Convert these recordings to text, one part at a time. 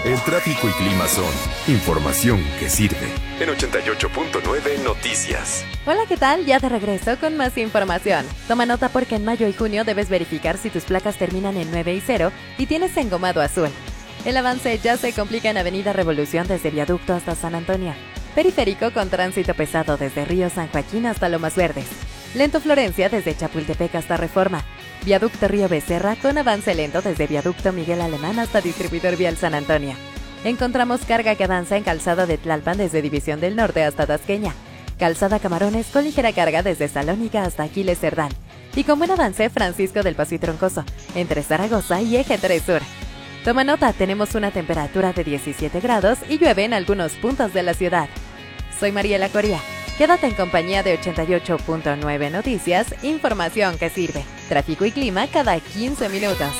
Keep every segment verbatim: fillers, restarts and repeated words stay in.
El tráfico y clima son información que sirve. En ochenta y ocho punto nueve Noticias. Hola, ¿qué tal? Ya de regreso con más información. Toma nota porque en mayo y junio debes verificar si tus placas terminan en nueve y cero y tienes engomado azul. El avance ya se complica en Avenida Revolución desde Viaducto hasta San Antonio. Periférico con tránsito pesado desde Río San Joaquín hasta Lomas Verdes. Lento Florencia desde Chapultepec hasta Reforma. Viaducto Río Becerra con avance lento desde Viaducto Miguel Alemán hasta Distribuidor Vial San Antonio. Encontramos carga que avanza en Calzada de Tlalpan desde División del Norte hasta Tasqueña. Calzada Camarones con ligera carga desde Salónica hasta Aquiles Cerdán. Y con buen avance Francisco del Paso y Troncoso entre Zaragoza y Eje tres Sur. Toma nota, tenemos una temperatura de diecisiete grados y llueve en algunos puntos de la ciudad. Soy Mariela Coria. Quédate en compañía de ochenta y ocho punto nueve Noticias, información que sirve. Tráfico y clima cada quince minutos.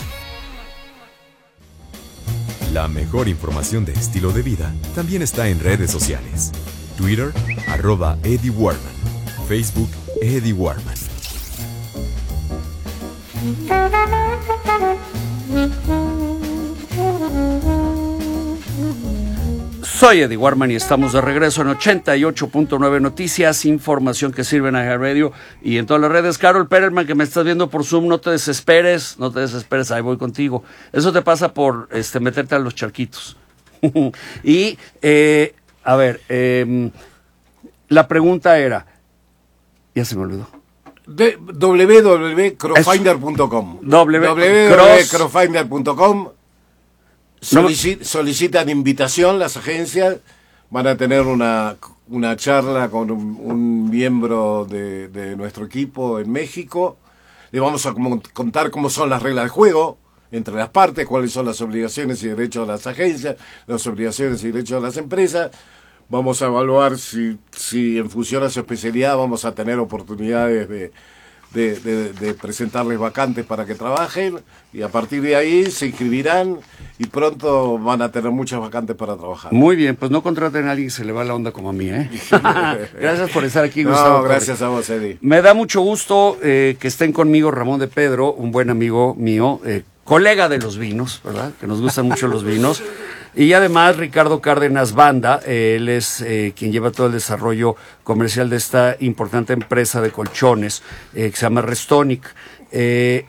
La mejor información de estilo de vida también está en redes sociales. Twitter, arroba Eddie Warman. Facebook, Eddie Warman. Soy Eddie Warman y estamos de regreso en ochenta y ocho punto nueve Noticias, información que sirve en iHeartRadio y en todas las redes. Carol Perelman, que me estás viendo por Zoom, no te desesperes, no te desesperes, ahí voy contigo. Eso te pasa por este, meterte a los charquitos. y, eh, a ver, eh, la pregunta era, ya se me olvidó. De w w w punto crowfinder punto com w w w w punto crowfinder punto com Solici solicitan invitación las agencias, van a tener una, una charla con un, un miembro de, de nuestro equipo en México, le vamos a contar cómo son las reglas de juego entre las partes, cuáles son las obligaciones y derechos de las agencias, las obligaciones y derechos de las empresas. Vamos a evaluar si, si en función a su especialidad vamos a tener oportunidades de, de, de, de presentarles vacantes para que trabajen, y a partir de ahí se inscribirán y pronto van a tener muchas vacantes para trabajar. Muy bien, pues no contraten a alguien que se le va la onda como a mí, ¿eh? Gracias por estar aquí, Gustavo. No, gracias a vos, Eddie. Me da mucho gusto eh, que estén conmigo Ramón de Pedro, un buen amigo mío, eh, colega de los vinos, ¿verdad? Que nos gustan mucho los vinos. Y además Ricardo Cárdenas Banda, eh, él es eh, quien lleva todo el desarrollo comercial de esta importante empresa de colchones eh, que se llama Restonic. Eh,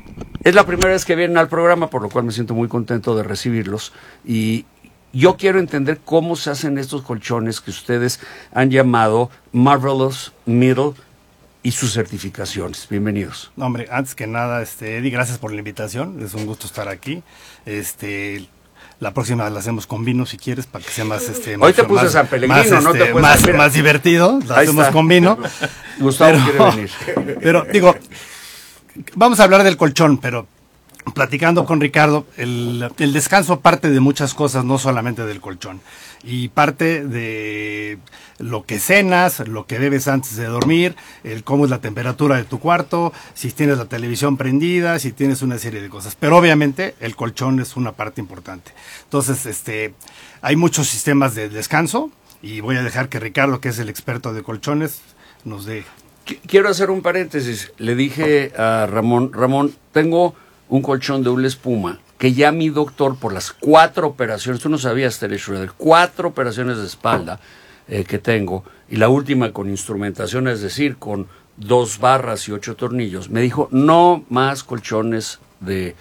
es la primera vez que vienen al programa, por lo cual me siento muy contento de recibirlos. Y yo quiero entender cómo se hacen estos colchones que ustedes han llamado Marvelous Middle y sus certificaciones. Bienvenidos. No, hombre, antes que nada, este, Eddie, gracias por la invitación. Es un gusto estar aquí. Este... La próxima la hacemos con vino, si quieres, para que sea más... Este, Hoy más, te puse más, San Pellegrino, más, no este, te puedes... Más, más divertido, la Ahí hacemos está. con vino. Gustavo pero, quiere venir. Pero, digo, vamos a hablar del colchón, pero platicando con Ricardo, el, el descanso parte de muchas cosas, no solamente del colchón. Y parte de lo que cenas, lo que bebes antes de dormir, el cómo es la temperatura de tu cuarto, si tienes la televisión prendida, si tienes una serie de cosas. Pero obviamente el colchón es una parte importante. Entonces, este, hay muchos sistemas de descanso y voy a dejar que Ricardo, que es el experto de colchones, nos dé. Quiero hacer un paréntesis. Le dije a Ramón, Ramón, tengo un colchón de una espuma que ya mi doctor, por las cuatro operaciones, tú no sabías, Tere Schroeder, cuatro operaciones de espalda eh, que tengo, y la última con instrumentación, es decir, con dos barras y ocho tornillos, me dijo, no más colchones de,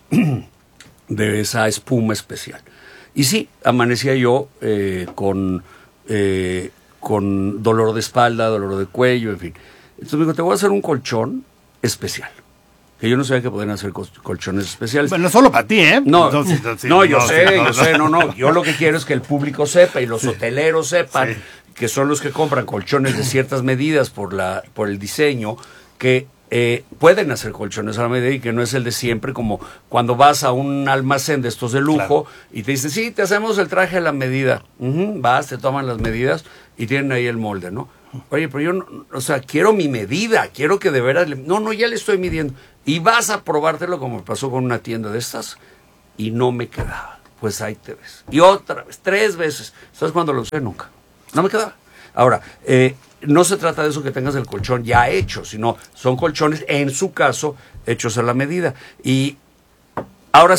de esa espuma especial. Y sí, amanecía yo eh, con, eh, con dolor de espalda, dolor de cuello, en fin. Entonces me dijo, te voy a hacer un colchón especial. Que yo no sabía que podían hacer colchones especiales. Bueno, no solo para ti, ¿eh? No, Entonces, entonces, no, yo no, sé, no, yo no. sé, no, no. Yo lo que quiero es que el público sepa y los Sí. hoteleros sepan, Sí. que son los que compran colchones de ciertas medidas por la por el diseño, que eh, pueden hacer colchones a la medida y que no es el de siempre, como cuando vas a un almacén de estos de lujo, claro, y te dicen, sí, te hacemos el traje a la medida. Uh-huh, vas, te toman las medidas y tienen ahí el molde, ¿no? Oye, pero yo, no, o sea, quiero mi medida, quiero que de veras... Le, no, no, ya le estoy midiendo. Y vas a probártelo como me pasó con una tienda de estas y no me quedaba. Pues ahí te ves. Y otra vez, tres veces. ¿Sabes cuándo lo usé? Nunca. No me quedaba. Ahora, eh, no se trata de eso que tengas el colchón ya hecho, sino son colchones, en su caso, hechos a la medida. Y ahora sí,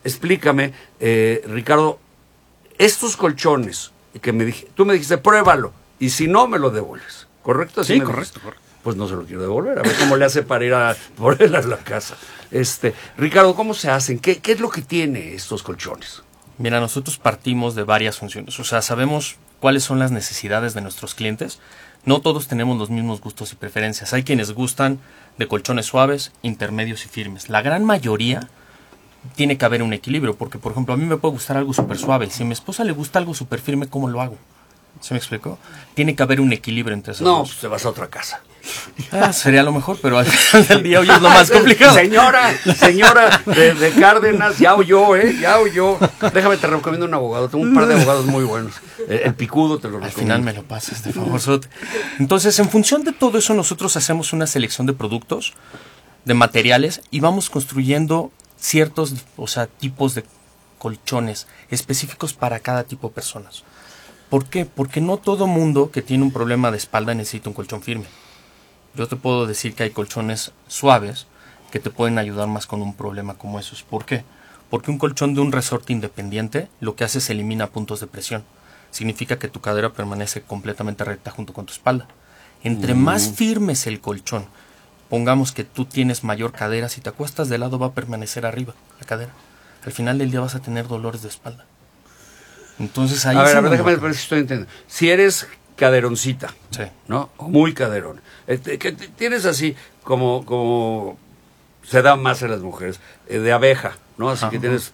explícame, eh, Ricardo, estos colchones que me dije, tú me dijiste, pruébalo, y si no, me lo devuelves, ¿correcto? Así sí, me correcto, dijiste. correcto. Pues no se lo quiero devolver, a ver cómo le hace para ir a por él a la casa. Este, Ricardo, ¿cómo se hacen? ¿Qué, qué es lo que tiene estos colchones? Mira, nosotros partimos de varias funciones, o sea, sabemos cuáles son las necesidades de nuestros clientes. No todos tenemos los mismos gustos y preferencias. Hay quienes gustan de colchones suaves, intermedios y firmes. La gran mayoría tiene que haber un equilibrio, porque, por ejemplo, a mí me puede gustar algo súper suave. Si a mi esposa le gusta algo súper firme, ¿cómo lo hago? ¿Se me explicó? Tiene que haber un equilibrio entre esas No, dos. pues te vas a otra casa. Ah, sería lo mejor, pero al final del día hoy es lo más complicado. Señora, señora de, de Cárdenas, ya oyó, ¿eh? Ya oyó. Déjame, te recomiendo un abogado. Tengo un par de abogados muy buenos. El, el picudo te lo recomiendo. Al final me lo pasas, de favor. Entonces, en función de todo eso, nosotros hacemos una selección de productos, de materiales, y vamos construyendo ciertos, o sea, tipos de colchones específicos para cada tipo de personas. ¿Por qué? Porque no todo mundo que tiene un problema de espalda necesita un colchón firme. Yo te puedo decir que hay colchones suaves que te pueden ayudar más con un problema como esos. ¿Por qué? Porque un colchón de un resorte independiente lo que hace es elimina puntos de presión. Significa que tu cadera permanece completamente recta junto con tu espalda. Entre mm. más firme es el colchón, pongamos que tú tienes mayor cadera, si te acuestas de lado va a permanecer arriba la cadera. Al final del día vas a tener dolores de espalda. Entonces ahí a ver, sí a ver, no déjame ver si estoy entendiendo. Si eres caderoncita, sí. ¿no? O muy caderón. Este, que tienes así como, como se da más en las mujeres, eh, de abeja, ¿no? Así Ajá. que tienes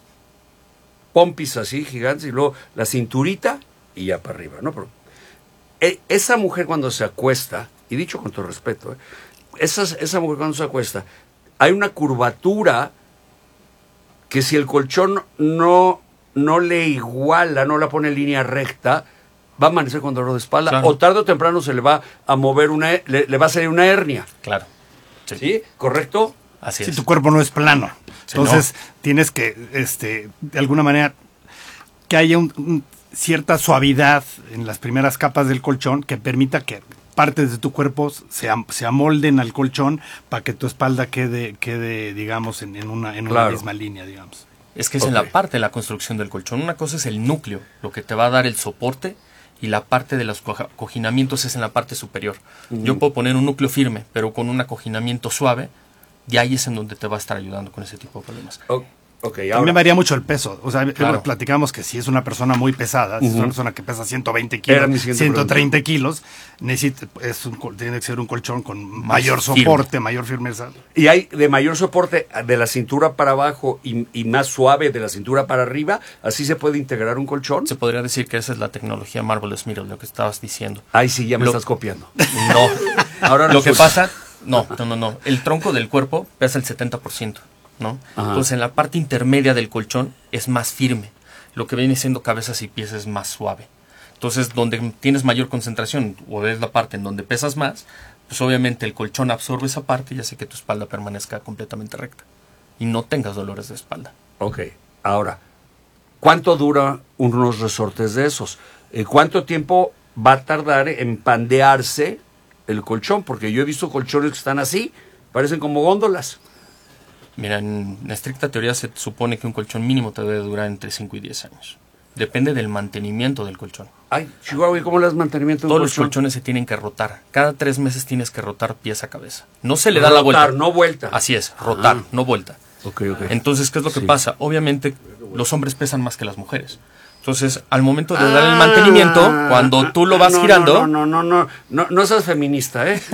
pompis así gigantes y luego la cinturita y ya para arriba, ¿no? Pero eh, esa mujer cuando se acuesta, y dicho con todo respeto, eh, esa, esa mujer cuando se acuesta, hay una curvatura que si el colchón no... no le iguala, no la pone en línea recta, va a amanecer con dolor de espalda, claro. o tarde o temprano se le va a mover una, le, le va a salir una hernia. Claro. ¿Sí? ¿Sí? ¿Correcto? Así si es. Tu cuerpo no es plano. Sí, Entonces, no. tienes que, este, de alguna manera, que haya un, un, cierta suavidad en las primeras capas del colchón que permita que partes de tu cuerpo se, se amolden al colchón para que tu espalda quede, quede digamos, en, en, una, en claro. una misma línea, digamos. Es que es okay. en la parte de la construcción del colchón. Una cosa es el núcleo, lo que te va a dar el soporte, y la parte de los acoginamientos es en la parte superior. Uh-huh. Yo puedo poner un núcleo firme, pero con un acoginamiento suave, y ahí es en donde te va a estar ayudando con ese tipo de problemas. Oh, okay, ahora. También varía mucho el peso. O sea, claro. platicamos que si es una persona muy pesada, uh-huh. si es una persona que pesa ciento veinte Era kilos, ciento treinta pregunta. kilos, necesita, es un, tiene que ser un colchón con Más mayor soporte, firme. mayor firmeza. Y hay de mayor soporte de la cintura para abajo y, y más suave de la cintura para arriba. ¿Así se puede integrar un colchón? Se podría decir que esa es la tecnología Marvelous Middle, lo que estabas diciendo. Ay, sí, ya me lo, estás copiando. No. Ahora lo que pasa... No, no, no, no. El tronco del cuerpo pesa el setenta por ciento, ¿no? Ajá. Entonces, en la parte intermedia del colchón es más firme. Lo que viene siendo cabezas y pies es más suave. Entonces, donde tienes mayor concentración, o es la parte en donde pesas más, pues obviamente el colchón absorbe esa parte y hace que tu espalda permanezca completamente recta. Y no tengas dolores de espalda. Ok. Ahora, ¿cuánto dura unos resortes de esos? ¿Cuánto tiempo va a tardar en pandearse el colchón? Porque yo he visto colchones que están así, parecen como góndolas. Mira, en estricta teoría se supone que un colchón mínimo te debe durar entre cinco y diez años. Depende del mantenimiento del colchón. Ay, Chihuahua, ¿y cómo le das mantenimiento de un Todos colchón? los colchones se tienen que rotar. Cada tres meses tienes que rotar pies a cabeza. No se le da rotar, la vuelta. no vuelta. Así es, rotar, ah. no vuelta. Okay, okay. Entonces, ¿qué es lo que sí. pasa? Obviamente, los hombres pesan más que las mujeres. Entonces, al momento de dar el mantenimiento, cuando tú lo vas no, girando... No, no, no, no, no, no seas feminista, ¿eh?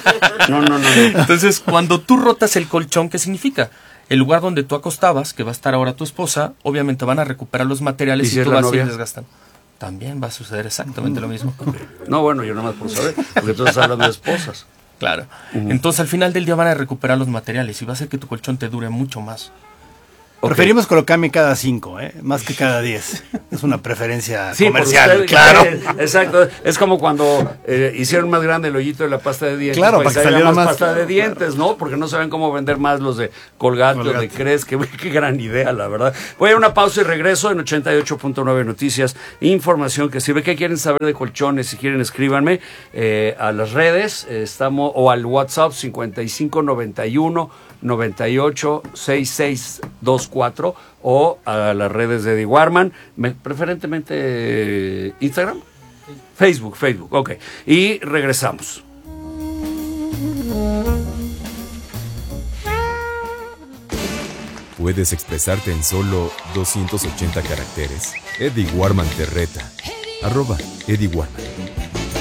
No, no, no, no. Entonces, cuando tú rotas el colchón, ¿qué significa? El lugar donde tú acostabas, que va a estar ahora tu esposa, obviamente van a recuperar los materiales y, y tú vas a ir desgastando. También va a suceder exactamente lo mismo. No, bueno, yo nomás por saber, porque tú estás hablando de esposas. Claro. Uh-huh. Entonces, al final del día van a recuperar los materiales y va a hacer que tu colchón te dure mucho más. Okay. Preferimos colocarme cada cinco, ¿eh? Más que cada diez. Es una preferencia sí, comercial, usted, claro. Eh, exacto. Es como cuando eh, hicieron más grande el hoyito de la pasta de dientes. Claro, pues para que saliera más más pasta claro, de dientes, claro. ¿no? Porque no saben cómo vender más los de Colgate, Colgate. o de Crest. Qué, qué gran idea, la verdad. Voy a una pausa y regreso en ochenta y ocho punto nueve Noticias. Información que sirve. ¿Qué quieren saber de colchones? Si quieren, escríbanme eh, a las redes. Eh, estamos o al WhatsApp cincuenta y cinco noventa y uno nueve ocho seis seis dos cuatro o a las redes de Eddie Warman, me- preferentemente eh, Instagram, Facebook, Facebook, ok. Y regresamos. ¿Puedes expresarte en solo doscientos ochenta caracteres? Eddie Warman te reta. Arroba Eddie Warman.